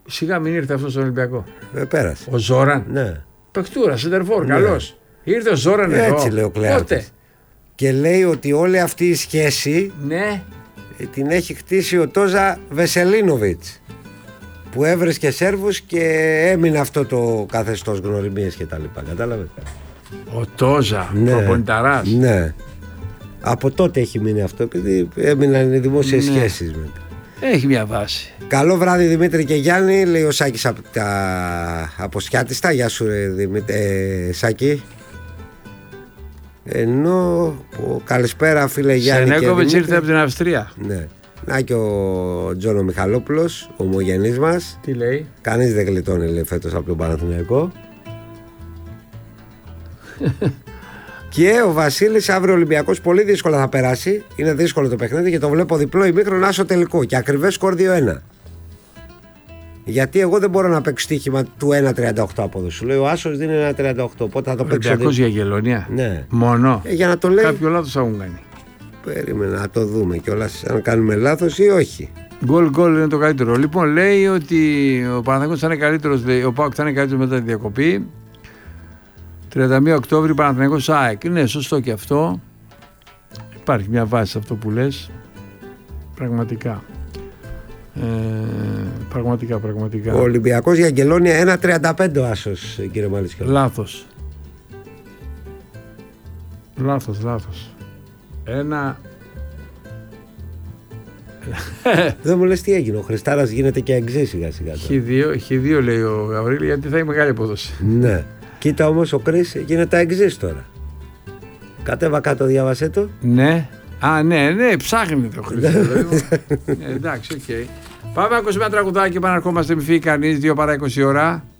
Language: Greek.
Σιγά μην ήρθε αυτό στον Ολυμπιακό. Πέρασε. Ο Ζόραν. Ναι. Παιχτούρα, σεντερφόρ, καλός. Ήρθε ο Ζόραν εδώ. Έτσι λέει ο Κλεάτης. Και λέει ότι όλη αυτή η σχέση Ναι. την έχει χτίσει ο Τόζα Βεσελίνοβιτς, που έβρισκε Σέρβους και έμεινε αυτό το καθεστώς γνωριμίες και τα λοιπά. Κατάλαβε. Ο Τόζα, Ναι. προπονηταράς. Ναι. Από τότε έχει μείνει αυτό, επειδή έμειναν οι δημόσιες Ναι. σχέσεις μετά. Έχει μια βάση. Καλό βράδυ Δημήτρη και Γιάννη, λέει ο Σάκης από τα Αποσιάτιστα. Γεια σου Σάκη. Ενώ καλησπέρα φίλε Γιάννη. Σενέκοβιτς ήρθε από την Αυστρία. Ναι. Να και ο Τζόνο Μιχαλόπουλος, ο ομογενής μας. Τι λέει? Κανείς δεν γλιτώνει λέει φέτος από τον Παναθηναϊκό. Και ο Βασίλης αύριο Ολυμπιακός πολύ δύσκολα θα περάσει. Είναι δύσκολο το παιχνίδι και το βλέπω διπλό ημίχρονο άσο τελικό. Και ακριβές σκορ 2-1. Γιατί εγώ δεν μπορώ να παίξω στοίχημα του 1.38 απόδοση. Σου λέει ο άσος δίνει 1.38. Οπότε θα το παίξω. Ολυμπιακός για Γελονία. Ναι. Μόνο. Για να το λέει. Κάποιο λάθος θα έχουν κάνει. Περίμενα να το δούμε κιόλας αν κάνουμε λάθος ή όχι. Γκολ είναι το καλύτερο. Λοιπόν, λέει ότι ο Παναθηναϊκός θα είναι καλύτερος, ο ΠΑΟΚ θα είναι καλύτερος μετά τη διακοπή. 31 Οκτώβρη Παναθηναϊκός ΑΕΚ. Ναι, σωστό και αυτό. Υπάρχει μια βάση σε αυτό που λες. Πραγματικά. Πραγματικά. Ο Ολυμπιακός για Αγγελόνια 1.35 ο άσος, κύριε Μαλίσκο. Λάθος. Ένα. Δεν μου λες τι έγινε. Ο Χριστάρας γίνεται και εξή σιγά σιγά. Χ2 λέει ο Γαβρίλη, γιατί θα είναι μεγάλη απόδοση. Ναι. Κοίτα όμως ο Κρίς γίνεται εξή τώρα. Κατέβα κάτω, διάβασέ το. Ναι. Α, ναι, ψάχνει το Χρήστο. Εντάξει, οκ. Πάμε, ακούσουμε ένα τραγουδάκι, επαναρχόμαστε, μη φύγει κανείς, 2 παρά 20 ώρα.